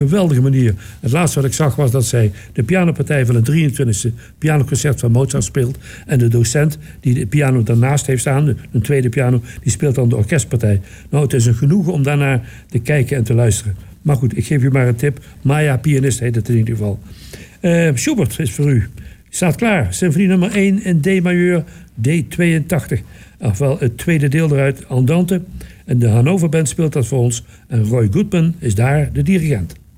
geweldige manier. Het laatste wat ik zag was dat zij de pianopartij van het 23e pianoconcert van Mozart speelt. En de docent die de piano daarnaast heeft staan, een tweede piano, die speelt dan de orkestpartij. Nou, het is een genoegen om daarnaar te kijken en te luisteren. Maar goed, ik geef u maar een tip. Maya Pianist heet het in ieder geval. Schubert is voor u. Staat klaar. Symfonie nummer 1 in D-majeur, D82. Ofwel het tweede deel eruit, Andante. En de Hannover Band speelt dat voor ons. En Roy Goodman is daar de dirigent.